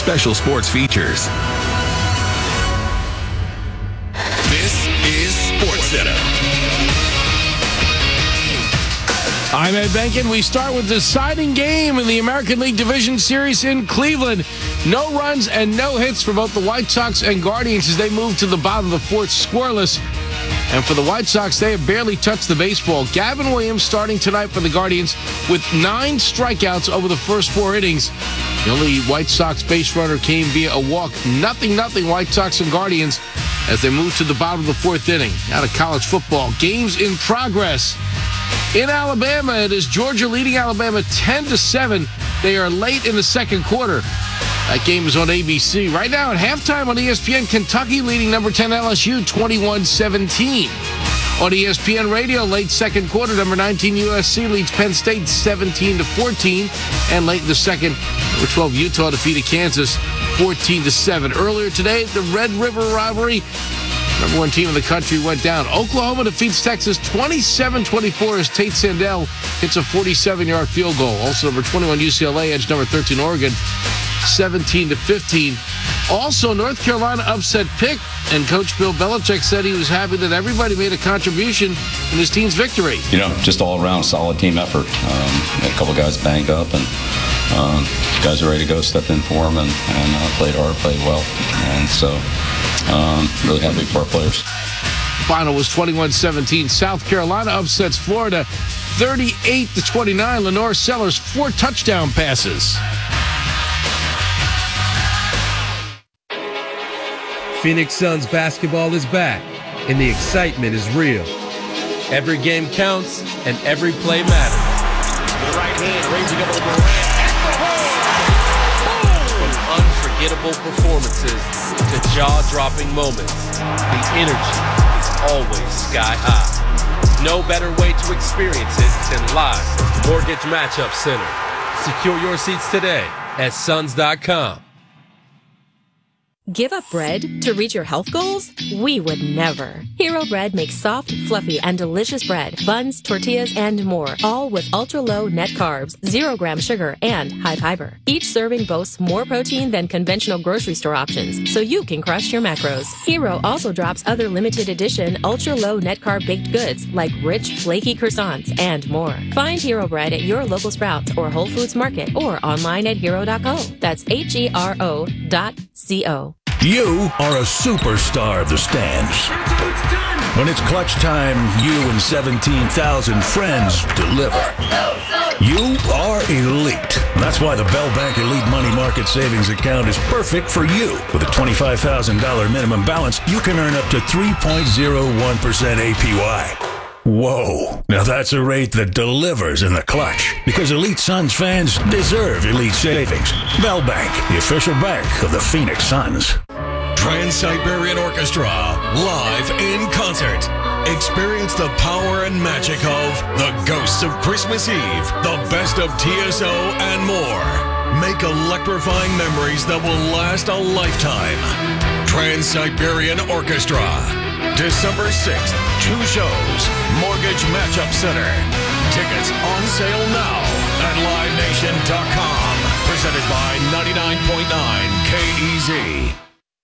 special sports features. This is SportsCenter. I'm Ed Benkin. We start with the deciding game in the American League Division Series in Cleveland. No runs and no hits for both the White Sox and Guardians as they move to the bottom of the fourth scoreless. And for the White Sox, they have barely touched the baseball. Gavin Williams starting tonight for the Guardians with 9 strikeouts over the first 4 innings. The only White Sox base runner came via a walk. 0-0 White Sox and Guardians as they move to the bottom of the 4th inning. Out of college football, games in progress. In Alabama, it is Georgia leading Alabama 10-7. They are late in the second quarter. That game is on ABC. Right now at halftime on ESPN, Kentucky leading number 10 LSU 21-17. On ESPN Radio, late second quarter, number 19 USC leads Penn State 17-14. And late in the second, number 12 Utah defeated Kansas 14-7. Earlier today, the Red River rivalry, number 1 team in the country, went down. Oklahoma defeats Texas 27-24 as Tate Sandell hits a 47-yard field goal. Also, number 21 UCLA edged number 13 Oregon 17-15. Also, North Carolina upset Pitt, and Coach Bill Belichick said he was happy that everybody made a contribution in his team's victory. You know, just all around solid team effort. A couple guys banged up, and guys are ready to go, stepped in for them, and played hard, played well. And so, really happy for our players. Final was 21-17. South Carolina upsets Florida 38-29. Lenore Sellers 4 touchdown passes. Phoenix Suns basketball is back, and the excitement is real. Every game counts, and every play matters. The right hand raising up over Durant. From unforgettable performances to jaw-dropping moments, the energy is always sky high. No better way to experience it than live from Mortgage Matchup Center. Secure your seats today at Suns.com. Give up bread to reach your health goals? We would never. Hero Bread makes soft, fluffy, and delicious bread, buns, tortillas, and more, all with ultra-low net carbs, 0-gram sugar, and high fiber. Each serving boasts more protein than conventional grocery store options, so you can crush your macros. Hero also drops other limited edition, ultra-low net carb baked goods like rich, flaky croissants and more. Find Hero Bread at your local Sprouts or Whole Foods Market or online at hero.co. That's HERO.co. You are a superstar of the stands. When it's clutch time, you and 17,000 friends deliver. You are elite. That's why the Bell Bank Elite Money Market Savings Account is perfect for you. With a $25,000 minimum balance, you can earn up to 3.01% APY. Whoa. Now that's a rate that delivers in the clutch. Because Elite Suns fans deserve elite savings. Bell Bank, the official bank of the Phoenix Suns. Trans-Siberian Orchestra, live in concert. Experience the power and magic of The Ghosts of Christmas Eve, the best of TSO, and more. Make electrifying memories that will last a lifetime. Trans-Siberian Orchestra. December 6th, 2 shows, Mortgage Matchup Center. Tickets on sale now at LiveNation.com. Presented by 99.9 KEZ.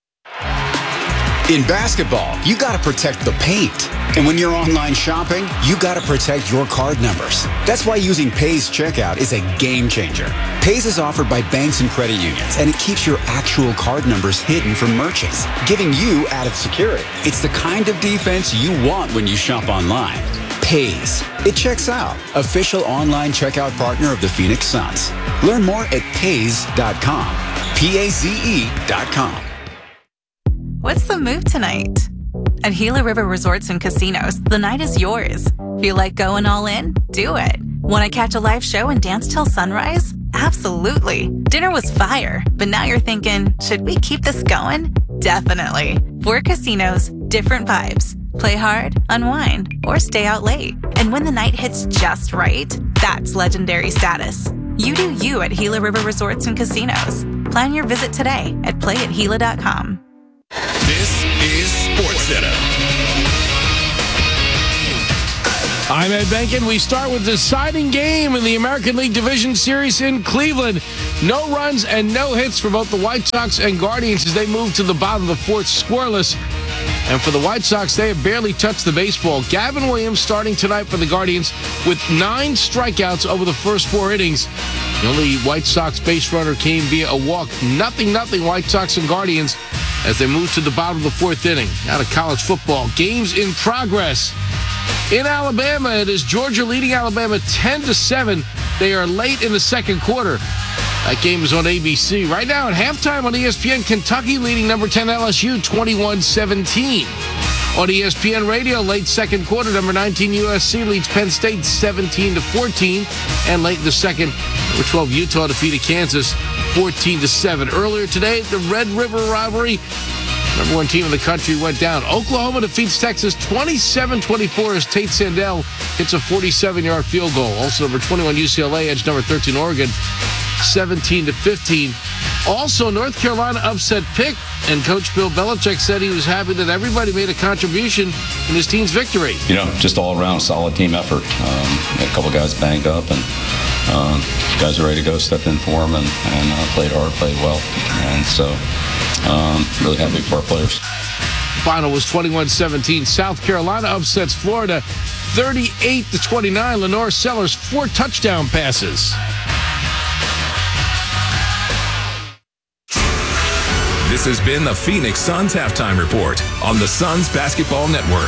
In basketball, you got to protect the paint. And when you're online shopping, you got to protect your card numbers. That's why using Paze Checkout is a game changer. Paze is offered by banks and credit unions, and it keeps your actual card numbers hidden from merchants, giving you added security. It's the kind of defense you want when you shop online. Paze. It checks out. Official online checkout partner of the Phoenix Suns. Learn more at paze.com. PAZE.com. What's the move tonight? At Gila River Resorts and Casinos, the night is yours. Feel like going all in? Do it. Want to catch a live show and dance till sunrise? Absolutely. Dinner was fire, but now you're thinking, should we keep this going? Definitely. 4 casinos, different vibes. Play hard, unwind, or stay out late. And when the night hits just right, that's legendary status. You do you at Gila River Resorts and Casinos. Plan your visit today at playathila.com. This is SportsCenter. I'm Ed Benkin. We start with the deciding game in the American League Division Series in Cleveland. No runs and no hits for both the White Sox and Guardians as they move to the bottom of the fourth scoreless. And for the White Sox, they have barely touched the baseball. Gavin Williams starting tonight for the Guardians with 9 strikeouts over the first 4 innings. The only White Sox base runner came via a walk. 0-0 White Sox and Guardians as they move to the bottom of the 4th inning. Out of college football, games in progress. In Alabama, it is Georgia leading Alabama 10-7. They are late in the second quarter. That game is on ABC. Right now at halftime on ESPN, Kentucky leading number 10 LSU 21-17. On ESPN Radio, late second quarter, number 19 USC leads Penn State 17-14. And late in the second, number 12 Utah defeated Kansas 14-7. Earlier today, the Red River rivalry, number 1 team in the country, went down. Oklahoma defeats Texas 27-24 as Tate Sandell hits a 47-yard field goal. Also, number 21 UCLA edged number 13 Oregon 17-15. Also, North Carolina upset Pitt, and Coach Bill Belichick said he was happy that everybody made a contribution in his team's victory. Just all around solid team effort. A couple guys banged up, and guys are ready to go, stepped in for them, and played hard, played well. And so, really happy for our players. Final was 21-17. South Carolina upsets Florida 38-29. Lenore Sellers 4 touchdown passes. This has been the Phoenix Suns Halftime Report on the Suns Basketball Network.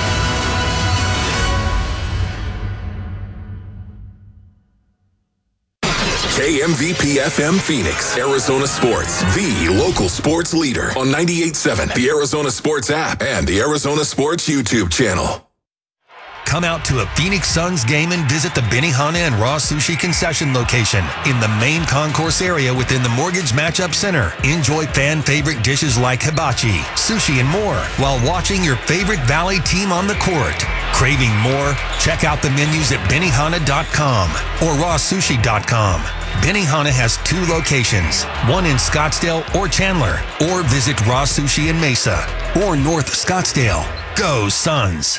KMVP-FM Phoenix, Arizona Sports, the local sports leader on 98.7, the Arizona Sports app, and the Arizona Sports YouTube channel. Come out to a Phoenix Suns game and visit the Benihana and Raw Sushi concession location in the main concourse area within the Mortgage Matchup Center. Enjoy fan-favorite dishes like hibachi, sushi, and more while watching your favorite Valley team on the court. Craving more? Check out the menus at Benihana.com or RawSushi.com. Benihana has 2 locations, one in Scottsdale or Chandler, or visit Raw Sushi in Mesa or North Scottsdale. Go Suns!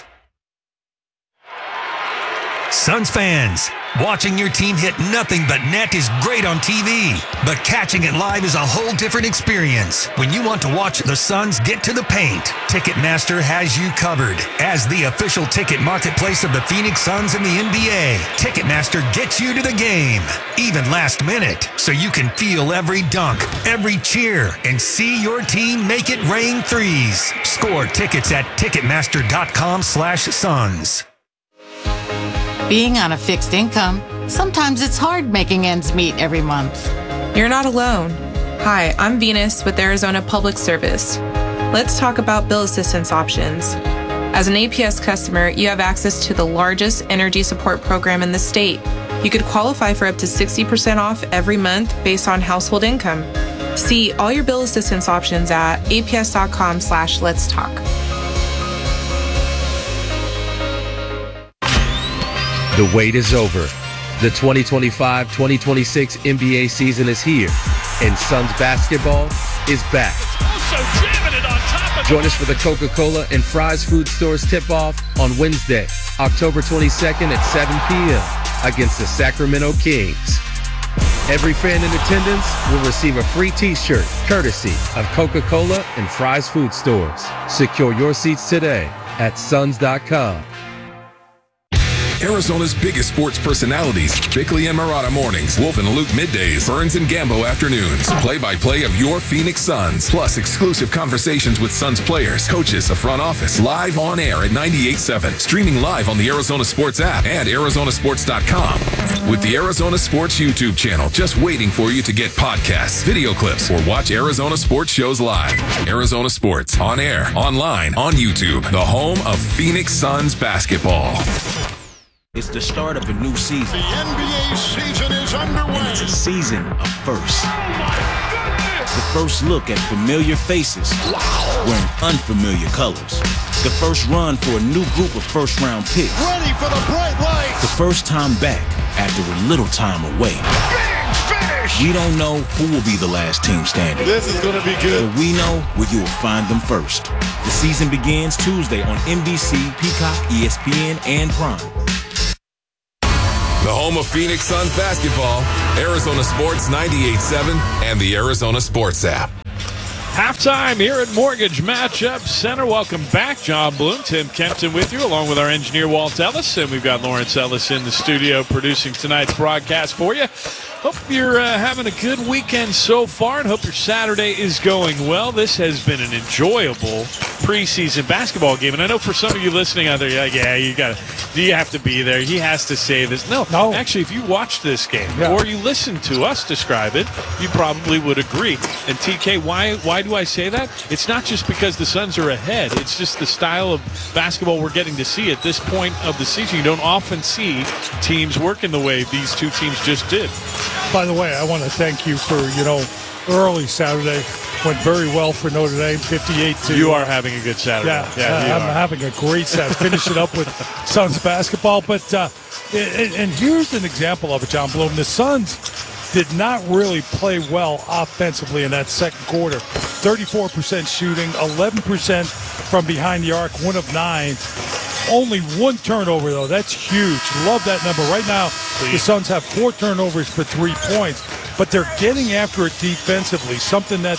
Suns fans, watching your team hit nothing but net is great on TV, but catching it live is a whole different experience. When you want to watch the Suns get to the paint, Ticketmaster has you covered. As the official ticket marketplace of the Phoenix Suns and the NBA, Ticketmaster gets you to the game, even last minute, so you can feel every dunk, every cheer, and see your team make it rain threes. Score tickets at Ticketmaster.com/Suns. Being on a fixed income, sometimes it's hard making ends meet every month. You're not alone. Hi, I'm Venus with Arizona Public Service. Let's talk about bill assistance options. As an APS customer, you have access to the largest energy support program in the state. You could qualify for up to 60% off every month based on household income. See all your bill assistance options at aps.com/Let's Talk. The wait is over. The 2025-2026 NBA season is here, and Suns basketball is back. Join us for the Coca-Cola and Fry's Food Stores tip-off on Wednesday, October 22nd at 7 p.m. against the Sacramento Kings. Every fan in attendance will receive a free t-shirt courtesy of Coca-Cola and Fry's Food Stores. Secure your seats today at suns.com. Arizona's biggest sports personalities, Bickley and Murata mornings, Wolf and Luke middays, Burns and Gambo afternoons. Play-by-play of your Phoenix Suns, plus exclusive conversations with Suns players, coaches, the front office, live on air at 98.7, streaming live on the Arizona Sports app and ArizonaSports.com. With the Arizona Sports YouTube channel just waiting for you to get podcasts, video clips, or watch Arizona Sports shows live. Arizona Sports, on air, online, on YouTube, the home of Phoenix Suns basketball. It's the start of a new season. The NBA season is underway. And it's a season of firsts. The first look at familiar faces wearing unfamiliar colors. The first run for a new group of first-round picks. Ready for the bright lights. The first time back after a little time away. Big finish. We don't know who will be the last team standing. This is going to be good. But we know where you will find them first. The season begins Tuesday on NBC, Peacock, ESPN, and Prime. The home of Phoenix Suns basketball, Arizona Sports 98.7 and the Arizona Sports app. Halftime here at Mortgage Matchup Center. Welcome back. John Bloom, Tim Kempton with you, along with our engineer, Walt Ellis. And we've got Lawrence Ellis in the studio producing tonight's broadcast for you. Hope you're having a good weekend so far, and hope your Saturday is going well. This has been an enjoyable preseason basketball game, and I know for some of you listening out there, you're like, yeah, do you have to be there? He has to say this. No. Actually, if you watch this game or you listen to us describe it, you probably would agree. And TK, why do I say that? It's not just because the Suns are ahead. It's just the style of basketball we're getting to see at this point of the season. You don't often see teams working the way these two teams just did. By the way, I want to thank you for, early Saturday went very well for Notre Dame, 58-2. You are having a good Saturday. Yeah, I'm having a great Saturday. Finish it up with Suns basketball. But and here's an example of it, John Bloom. The Suns did not really play well offensively in that second quarter. 34% shooting, 11% from behind the arc, 1 of 9. Only 1 turnover, though. That's huge. Love that number. Right now, the Suns have 4 turnovers for 3 points, but they're getting after it defensively, something that,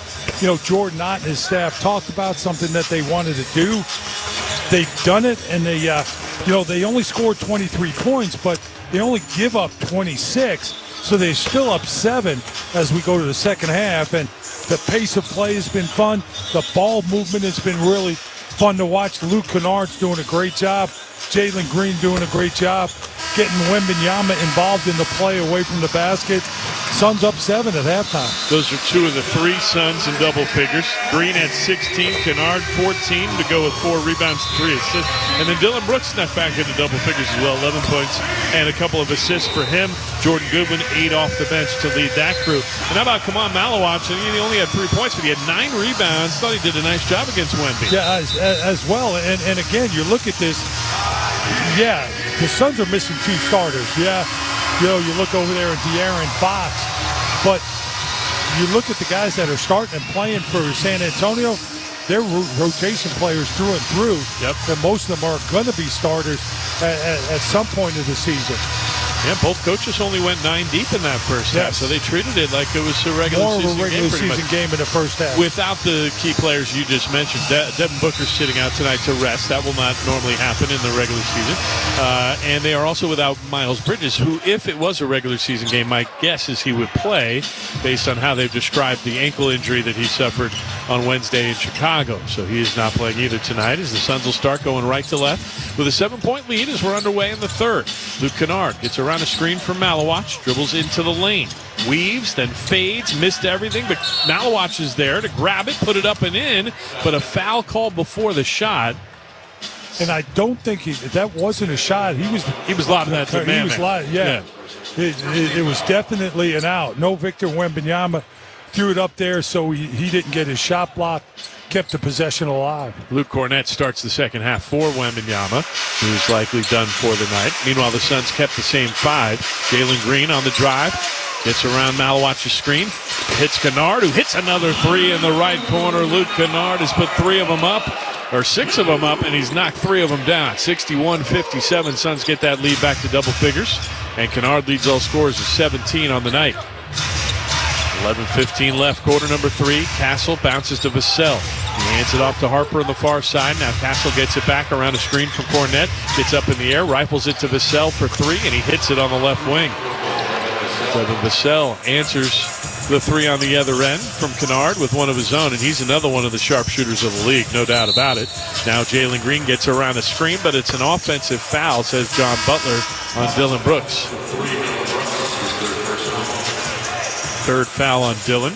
Jordan Ott and his staff talked about, something that they wanted to do. They've done it, and they only scored 23 points, but they only give up 26, so they're still up 7 as we go to the second half, and the pace of play has been fun. The ball movement has been really fun to watch. Luke Kennard's doing a great job. Jalen Green doing a great job. Getting Wembanyama involved in the play away from the basket. Suns up 7 at halftime. Those are 2 of the 3 Suns in double figures. Green had 16, Kennard 14 to go with 4 rebounds, 3 assists. And then Dylan Brooks snuck back into double figures as well, 11 points and a couple of assists for him. Jordan Goodwin 8 off the bench to lead that crew. And how about Kaman Malawach? He only had 3 points, but he had 9 rebounds. Thought he did a nice job against Wemby. Yeah, as well. And again, you look at this. Yeah, the Suns are missing 2 starters. Yeah, you look over there at De'Aaron Fox, but you look at the guys that are starting and playing for San Antonio, they're rotation players through and through. Yep. And most of them are going to be starters at some point of the season. Yeah, both coaches only went 9 deep in that first half, so they treated it like it was a regular season game in the first half. Without the key players you just mentioned, Devin Booker's sitting out tonight to rest. That will not normally happen in the regular season. And they are also without Miles Bridges, who, if it was a regular season game, my guess is he would play based on how they've described the ankle injury that he suffered on Wednesday in Chicago. So he is not playing either tonight as the Suns will start going right to left with a 7-point lead as we're underway in the third. Luke Kennard gets around a screen from Malawach, dribbles into the lane, weaves, then fades, missed everything, but Malawach is there to grab it, put it up and in, but a foul call before the shot. And I don't think that wasn't a shot. He was lobbing that to man. He was live, yeah. It was definitely an out. No Victor Wembanyama threw it up there, so he didn't get his shot blocked. Kept the possession alive. Luke Cornett starts the second half for Wembanyama, who's likely done for the night. Meanwhile, the Suns kept the same 5. Jalen Green on the drive, gets around Malawach's screen, hits Kennard, who hits another 3 in the right corner. Luke Kennard has put 3 of them up, or 6 of them up, and he's knocked 3 of them down. 61-57, Suns get that lead back to double figures, and Kennard leads all scorers with 17 on the night. 11:15 left, quarter number 3. Castle bounces to Vassell. He hands it off to Harper on the far side. Now Castle gets it back around a screen from Cornett. Gets up in the air, rifles it to Vassell for 3, and he hits it on the left wing. Devin Vassell answers the 3 on the other end from Kennard with one of his own, and he's another one of the sharpshooters of the league, no doubt about it. Now Jalen Green gets around a screen, but it's an offensive foul, says John Butler on Dylan Brooks. Third foul on Dylan.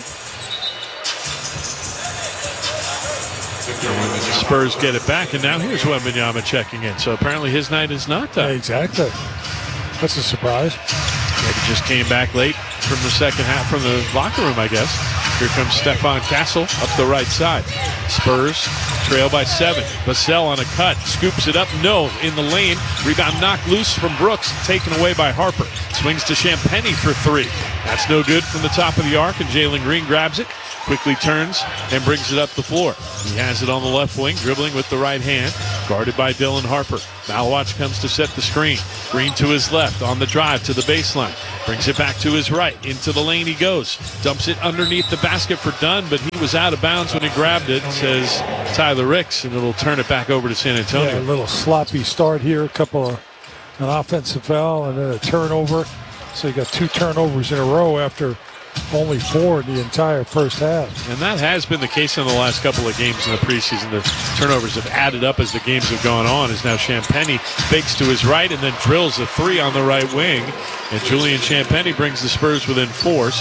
Spurs get it back, and now here's Wembanyama checking in. So apparently his night is not done. Exactly. That's a surprise. Maybe just came back late from the second half, from the locker room, I guess. Here comes Stephon Castle up the right side. Spurs trail by 7. Vassell on a cut, scoops it up, no, in the lane. Rebound knocked loose from Brooks, taken away by Harper. Swings to Champagnie for 3. That's no good from the top of the arc, and Jalen Green grabs it, quickly turns, and brings it up the floor. He has it on the left wing, dribbling with the right hand. Guarded by Dylan Harper. Malawach comes to set the screen. Green to his left on the drive to the baseline. Brings it back to his right. Into the lane he goes. Dumps it underneath the basket for Dunn, but he was out of bounds when he grabbed it, says Tyler Ricks, and it'll turn it back over to San Antonio. Yeah, a little sloppy start here. An offensive foul and then a turnover. So you got 2 turnovers in a row after only 4 in the entire first half. And that has been the case in the last couple of games in the preseason. The turnovers have added up as the games have gone on, as now Champagnie fakes to his right and then drills a 3 on the right wing. And Julian Champagnie brings the Spurs within 4,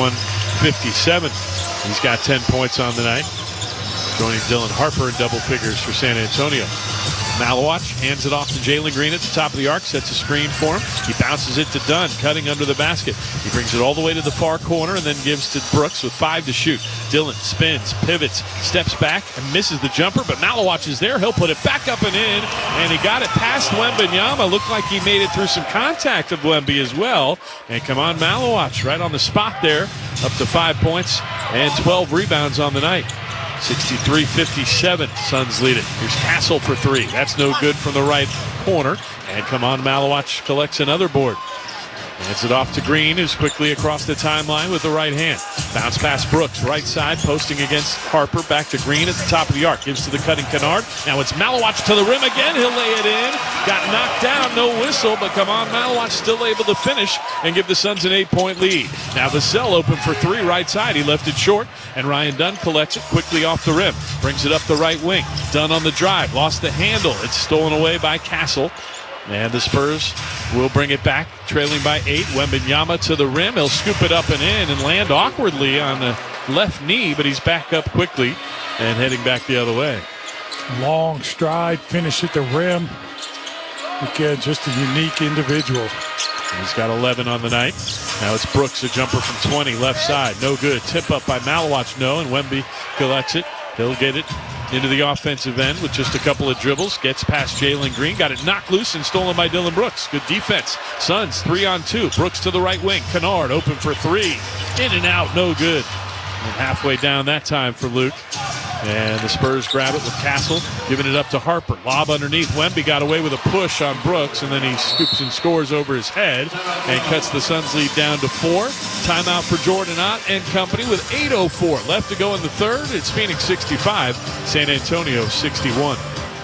61-57. He's got 10 points on the night, joining Dylan Harper in double figures for San Antonio. Malawach hands it off to Jalen Green at the top of the arc, sets a screen for him. He bounces it to Dunn, cutting under the basket. He brings it all the way to the far corner and then gives to Brooks with 5 to shoot. Dylan spins, pivots, steps back, and misses the jumper, but Malawach is there. He'll put it back up and in, and he got it past Wembanyama. Looked like he made it through some contact of Wemby as well. And come on, Malawach, right on the spot there, up to 5 points and 12 rebounds on the night. 63-57, Suns lead it. Here's Castle for 3. That's no good from the right corner. And come on, Malawach collects another board. Hands it off to Green, who's quickly across the timeline with the right hand. Bounce pass Brooks, right side, posting against Harper. Back to Green at the top of the arc. Gives to the cutting Kennard. Now it's Malawach to the rim again. He'll lay it in. Got knocked down, no whistle, but come on, Malawach still able to finish and give the Suns an 8-point lead. Now Vassell open for 3 right side. He left it short, and Ryan Dunn collects it quickly off the rim. Brings it up the right wing. Dunn on the drive. Lost the handle. It's stolen away by Castle. And the Spurs will bring it back, trailing by 8. Wembanyama to the rim. He'll scoop it up and in and land awkwardly on the left knee, but he's back up quickly and heading back the other way. Long stride, finish at the rim. Again, just a unique individual. He's got 11 on the night. Now it's Brooks, a jumper from 20, left side. No good. Tip up by Malawach, no, and Wemby collects it. He'll get it into the offensive end with just a couple of dribbles. Gets past Jalen Green. Got it knocked loose and stolen by Dylan Brooks. Good defense. Suns 3-on-2. Brooks to the right wing. Kennard open for 3. In and out. No good. And halfway down that time for Luke. And the Spurs grab it with Castle, giving it up to Harper. Lob underneath. Wemby got away with a push on Brooks, and then he scoops and scores over his head and cuts the Suns lead down to 4. Timeout for Jordan Ott and company with 8:04 left to go in the third. It's Phoenix 65, San Antonio 61.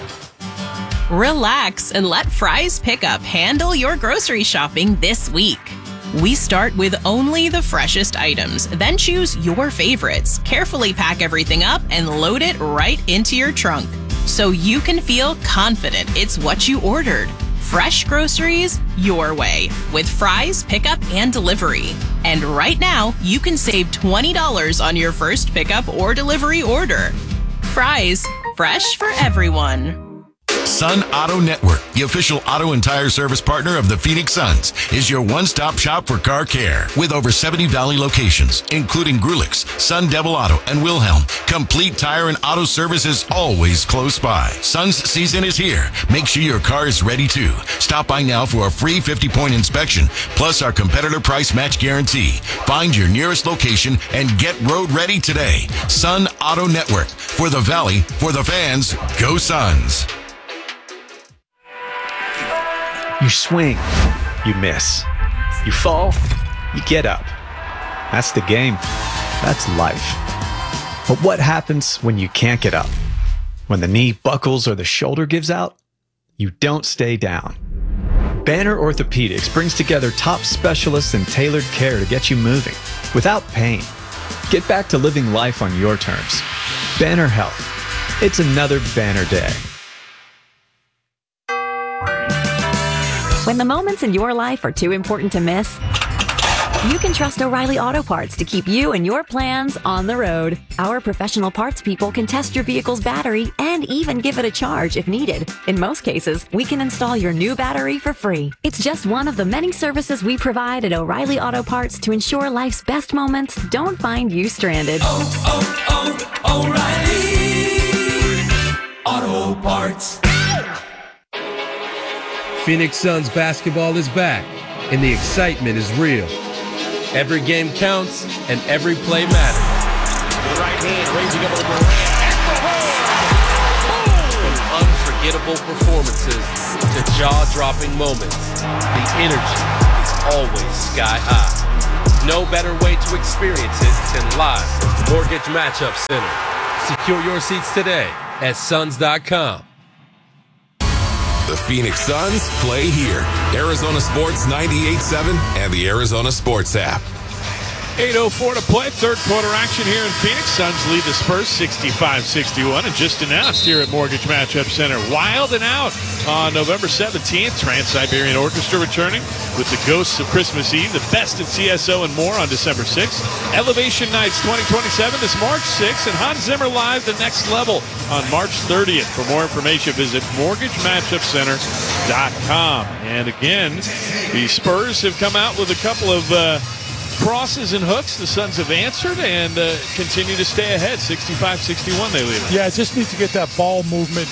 Relax and let Fry's Pickup handle your grocery shopping this week. We start with only the freshest items, then choose your favorites, carefully pack everything up, and load it right into your trunk, so you can feel confident it's what you ordered. Fresh groceries your way with Fry's Pickup and Delivery. And right now, you can save $20 on your first pickup or delivery order. Fry's, fresh for everyone. Sun Auto Network, the official auto and tire service partner of the Phoenix Suns, is your one-stop shop for car care. With over 70 Valley locations, including Grulix, Sun Devil Auto, and Wilhelm, complete tire and auto service is always close by. Suns season is here. Make sure your car is ready too. Stop by now for a free 50-point inspection, plus our competitor price match guarantee. Find your nearest location and get road ready today. Sun Auto Network. For the Valley, for the fans, go Suns. You swing, you miss. You fall, you get up. That's the game. That's life. But what happens when you can't get up? When the knee buckles or the shoulder gives out? You don't stay down. Banner Orthopedics brings together top specialists in tailored care to get you moving without pain. Get back to living life on your terms. Banner Health. It's another banner day. When the moments in your life are too important to miss, you can trust O'Reilly Auto Parts to keep you and your plans on the road. Our professional parts people can test your vehicle's battery and even give it a charge if needed. In most cases, we can install your new battery for free. It's just one of the many services we provide at O'Reilly Auto Parts to ensure life's best moments don't find you stranded. O'Reilly Auto Parts. Phoenix Suns basketball is back, and the excitement is real. Every game counts, and every play matters. The right hand raising up over Durant. An unforgettable performances to jaw-dropping moments, the energy is always sky high. No better way to experience it than live from Mortgage Matchup Center. Secure your seats today at Suns.com. The Phoenix Suns play here. Arizona Sports 98.7 and the Arizona Sports app. 8:04 to play. Third quarter action here in Phoenix. Suns lead the Spurs 65-61 and just announced here at Mortgage Matchup Center. Wild and Out on November 17th. Trans-Siberian Orchestra returning with the Ghosts of Christmas Eve. The best of TSO and more on December 6th. Elevation Nights 2027 this March 6th. And Hans Zimmer Live The Next Level on March 30th. For more information, visit MortgageMatchupCenter.com. And again, the Spurs have come out with a couple of crosses and hooks. The Suns have answered and continue to stay ahead. 65-61 they lead. Yeah, just need to get that ball movement,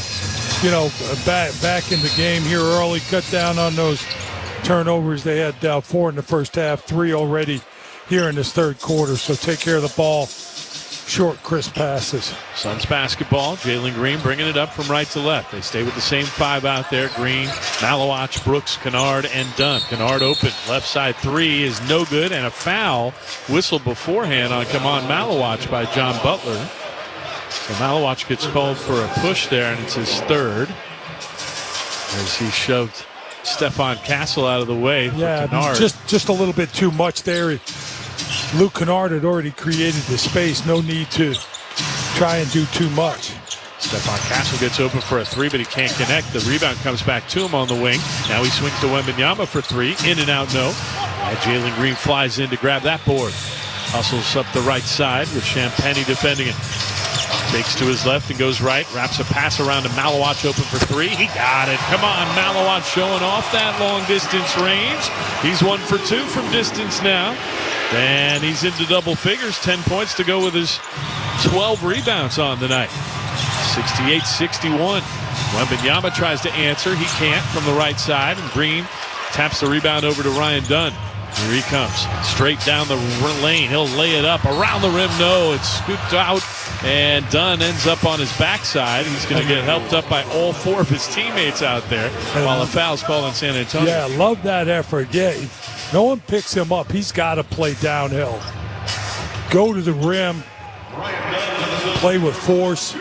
back in the game here early. Cut down on those turnovers. They had 4 in the first half, 3 already here in this third quarter. So take care of the ball. Short, crisp passes. Suns basketball. Jalen Green bringing it up from right to left. They stay with the same 5 out there. Green, Malawach, Brooks, Kennard, and Dunn. Kennard open. Left side 3 is no good, and a foul whistled beforehand on Kaman Malawach by John Butler. So Malawach gets called for a push there, and it's his third as he shoved Stephon Castle out of the way for Kennard. Just a little bit too much there. Luke Kennard had already created the space. No need to try and do too much. Stephon Castle gets open for a 3, but he can't connect. The rebound comes back to him on the wing. Now he swings to Wembanyama for 3. In and out, no. And Jalen Green flies in to grab that board. Hustles up the right side with Champagnie defending it. Takes to his left and goes right. Wraps a pass around to Malawach open for 3. He got it. Come on, Malawach showing off that long distance range. He's 1 for 2 from distance now. And he's into double figures. 10 points to go with his 12 rebounds on the night. 68-61. Wembanyama tries to answer. He can't from the right side. And Green taps the rebound over to Ryan Dunn. Here he comes. Straight down the lane. He'll lay it up. Around the rim, no. It's scooped out. And Dunn ends up on his backside. He's going to get helped up by all 4 of his teammates out there while a foul's called on San Antonio. Yeah, love that effort. Yeah, no one picks him up. He's got to play downhill. Go to the rim. Play with force.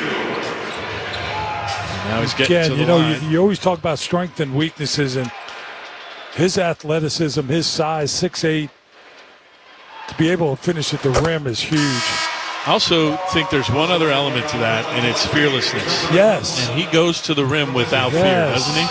Now he's getting to the line. You always talk about strength and weaknesses, and his athleticism, his size, 6'8", to be able to finish at the rim is huge. I also think there's one other element to that, and it's fearlessness. Yes. And he goes to the rim without fear, doesn't he?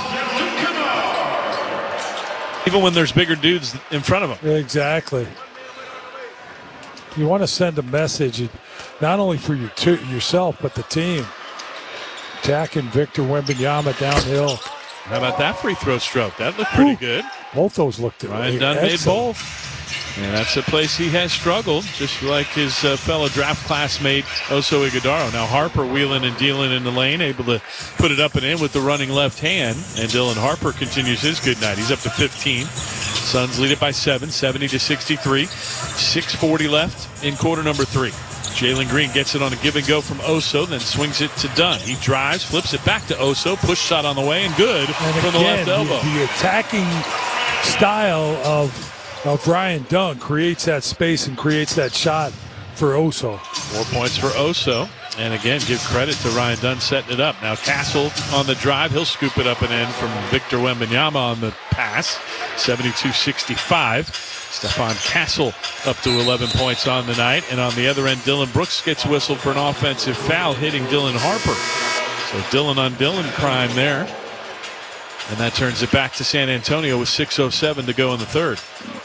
Even when there's bigger dudes in front of him. Exactly. You want to send a message, not only for yourself, but the team. Attacking Victor Wembanyama downhill. How about that free throw stroke? That looked pretty good. Both those looked Ryan Dunn made both. And that's a place he has struggled, just like his fellow draft classmate Oso Ighodaro. Now Harper wheeling and dealing in the lane, able to put it up and in with the running left hand. And Dylan Harper continues his good night. He's up to 15. Suns lead it by 7, 70-63. 6:40 left in quarter number 3. Jalen Green gets it on a give and go from Oso, then swings it to Dunn. He drives, flips it back to Oso, push shot on the way, and good from the left elbow. The attacking style of Ryan Dunn creates that space and creates that shot for Oso. 4 points for Oso. And again, give credit to Ryan Dunn setting it up. Now Castle on the drive. He'll scoop it up and in from Victor Wembanyama on the pass. 72-65. Stephon Castle up to 11 points on the night. And on the other end, Dylan Brooks gets whistled for an offensive foul hitting Dylan Harper. So Dylan on Dylan crime there. And that turns it back to San Antonio with 6:07 to go in the third.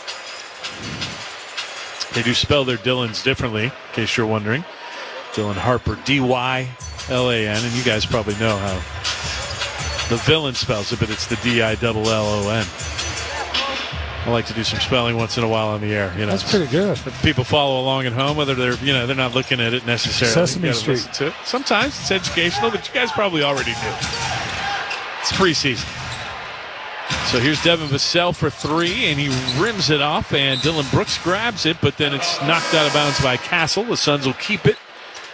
They do spell their Dylans differently, in case you're wondering. Dylan Harper, D-Y-L-A-N. And you guys probably know how the villain spells it, but it's the D-I-L-L-O-N. I like to do some spelling once in a while on the air. You know, that's pretty good. People follow along at home, whether they're they're not looking at it necessarily. Sesame Street. To it. Sometimes it's educational, but you guys probably already knew. It's preseason. So here's Devin Vassell for 3, and he rims it off, and Dylan Brooks grabs it, but then it's knocked out of bounds by Castle. The Suns will keep it.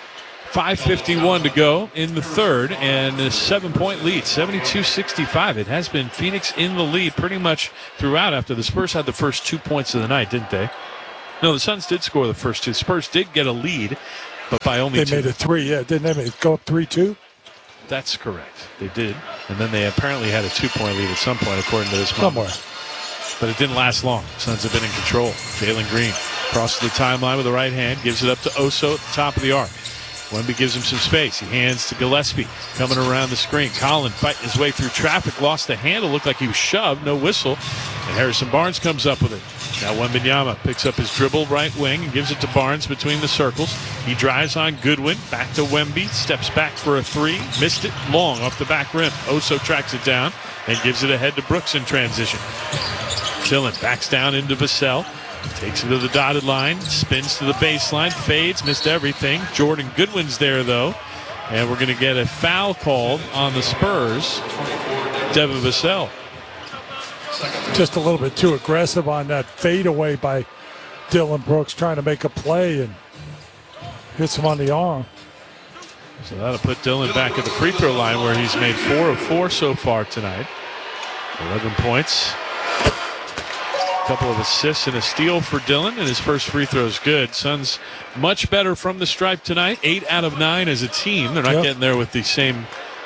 5:51 to go in the third, and a 7-point lead, 72-65. It has been Phoenix in the lead pretty much throughout after the Spurs had the first 2 points of the night, didn't they? No, the Suns did score the first two. Spurs did get a lead, but by only 2. They made it 3, yeah. Didn't they go up 3-2? That's correct. They did. And then they apparently had a 2-point lead at some point, according to this one. Somewhere. But it didn't last long. Suns have been in control. Jalen Green crosses the timeline with the right hand, gives it up to Oso at the top of the arc. Wemby gives him some space. He hands to Gillespie, coming around the screen. Collin fighting his way through traffic, lost the handle, looked like he was shoved, no whistle. And Harrison Barnes comes up with it. Now Wembanyama picks up his dribble right wing and gives it to Barnes between the circles. He drives on Goodwin, back to Wemby, steps back for a 3, missed it long off the back rim. Oso tracks it down and gives it ahead to Brooks in transition. Dillon backs down into Vassell. Takes it to the dotted line, spins to the baseline, fades, missed everything. Jordan Goodwin's there, though. And we're going to get a foul called on the Spurs. Devin Vassell. Just a little bit too aggressive on that fadeaway by Dillon Brooks, trying to make a play and hits him on the arm. So that'll put Dillon back at the free throw line where he's made 4 of 4 so far tonight. 11 points. Couple of assists and a steal for Dillon, and his first free throw is good. Suns much better from the stripe tonight. 8 out of 9 as a team. They're not getting there with the same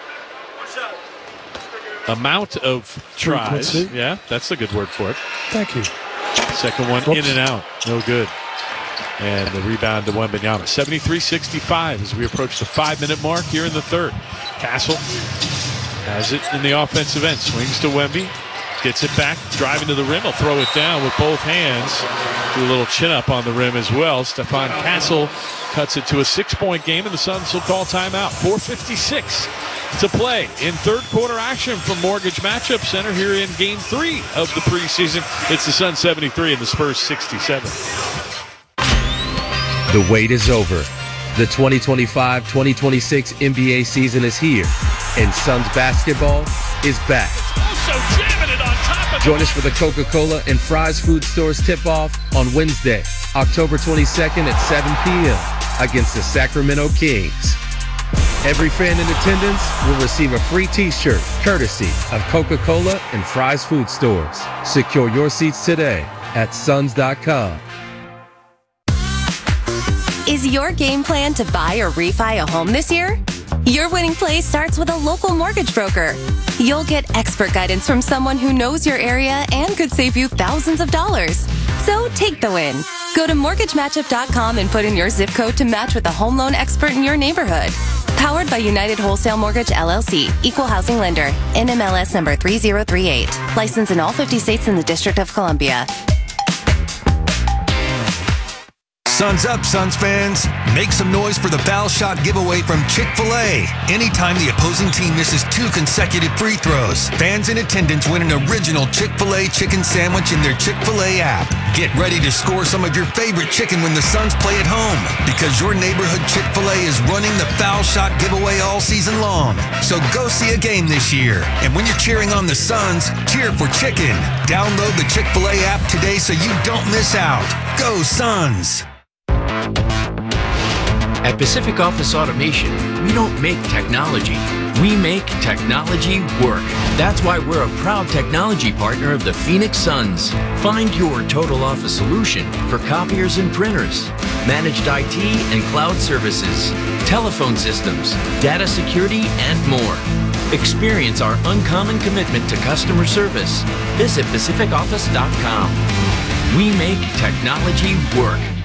amount of tries. Frequency. Yeah, that's a good word for it. Thank you. Second one in and out. No good. And the rebound to Wembanyama. 73-65 as we approach the 5-minute mark here in the third. Castle has it in the offensive end. Swings to Wemby. Gets it back, driving to the rim. He'll throw it down with both hands. Do a little chin up on the rim as well. Stephon Castle cuts it to a 6-point game, and the Suns will call timeout. 4:56 to play in third quarter action from Mortgage Matchup Center here in Game 3 of the preseason. It's the Suns 73 and the Spurs 67. The wait is over. The 2025-2026 NBA season is here, and Suns basketball is back. Also jamming it on top of Join us for the Coca-Cola and Fry's Food Stores tip-off on Wednesday, October 22nd at 7 p.m. against the Sacramento Kings. Every fan in attendance will receive a free T-shirt courtesy of Coca-Cola and Fry's Food Stores. Secure your seats today at Suns.com. Is your game plan to buy or refi a home this year? Your winning play starts with a local mortgage broker. You'll get expert guidance from someone who knows your area and could save you thousands of dollars. So take the win. Go to mortgagematchup.com and put in your zip code to match with a home loan expert in your neighborhood. Powered by United Wholesale Mortgage, LLC, Equal Housing Lender, NMLS number 3038. Licensed in all 50 states and the District of Columbia. Suns up, Suns fans. Make some noise for the foul shot giveaway from Chick-fil-A. Anytime the opposing team misses 2 consecutive free throws, fans in attendance win an original Chick-fil-A chicken sandwich in their Chick-fil-A app. Get ready to score some of your favorite chicken when the Suns play at home, because your neighborhood Chick-fil-A is running the foul shot giveaway all season long. So go see a game this year. And when you're cheering on the Suns, cheer for chicken. Download the Chick-fil-A app today so you don't miss out. Go Suns! At Pacific Office Automation, we don't make technology. We make technology work. That's why we're a proud technology partner of the Phoenix Suns. Find your total office solution for copiers and printers, managed IT and cloud services, telephone systems, data security, and more. Experience our uncommon commitment to customer service. Visit PacificOffice.com. We make technology work.